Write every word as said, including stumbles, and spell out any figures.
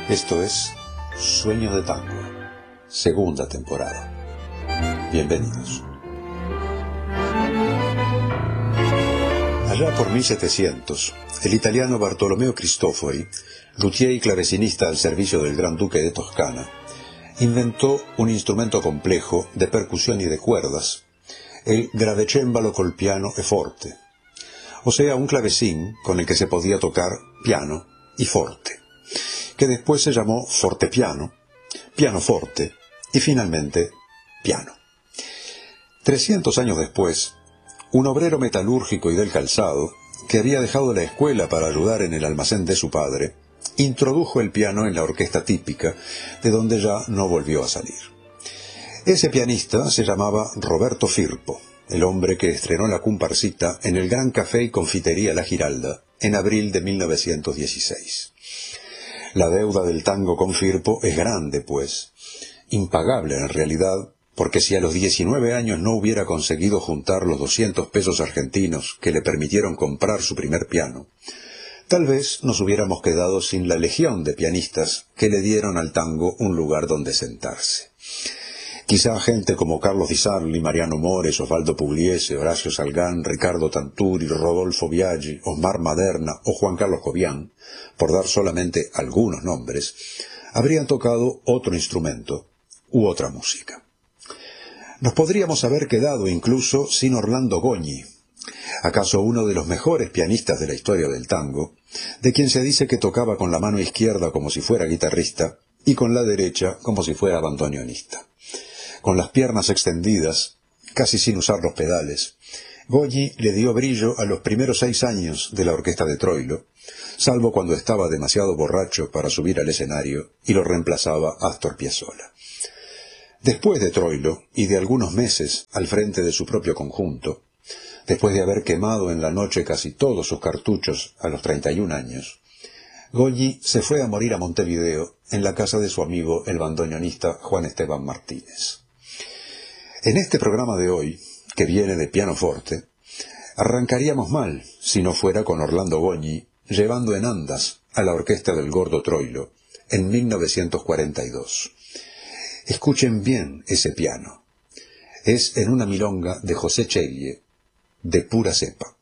Esto es Sueños de Tango, segunda temporada. Bienvenidos. Allá por mil setecientos, el italiano Bartolomeo Cristofori, luthier y clavecinista al servicio del Gran Duque de Toscana, inventó un instrumento complejo de percusión y de cuerdas, el gravecembalo col piano e forte, o sea, un clavecín con el que se podía tocar piano y forte, que después se llamó fortepiano, pianoforte y finalmente piano. Trescientos años después, un obrero metalúrgico y del calzado, que había dejado la escuela para ayudar en el almacén de su padre, introdujo el piano en la orquesta típica, de donde ya no volvió a salir. Ese pianista se llamaba Roberto Firpo, el hombre que estrenó la comparsita en el Gran Café y Confitería La Giralda en abril de mil novecientos dieciséis. La deuda del tango con Firpo es grande, pues, impagable en realidad, porque si a los diecinueve años no hubiera conseguido juntar los doscientos pesos argentinos que le permitieron comprar su primer piano, tal vez nos hubiéramos quedado sin la legión de pianistas que le dieron al tango un lugar donde sentarse. Quizá gente como Carlos Di Sarli, Mariano Mores, Osvaldo Pugliese, Horacio Salgán, Ricardo Tanturi, Rodolfo Biaggi, Osmar Maderna o Juan Carlos Cobian, por dar solamente algunos nombres, habrían tocado otro instrumento u otra música. Nos podríamos haber quedado incluso sin Orlando Goñi, acaso uno de los mejores pianistas de la historia del tango, de quien se dice que tocaba con la mano izquierda como si fuera guitarrista y con la derecha como si fuera bandoneonista. Con las piernas extendidas, casi sin usar los pedales, Goñi le dio brillo a los primeros seis años de la orquesta de Troilo, salvo cuando estaba demasiado borracho para subir al escenario y lo reemplazaba Astor Piazzolla. Después de Troilo, y de algunos meses al frente de su propio conjunto, después de haber quemado en la noche casi todos sus cartuchos a los treinta y un años, Goñi se fue a morir a Montevideo en la casa de su amigo el bandoneonista Juan Esteban Martínez. En este programa de hoy, que viene de pianoforte, arrancaríamos mal si no fuera con Orlando Goñi llevando en andas a la orquesta del Gordo Troilo en mil novecientos cuarenta y dos. Escuchen bien ese piano. Es en una milonga de José Cheglie, de pura cepa.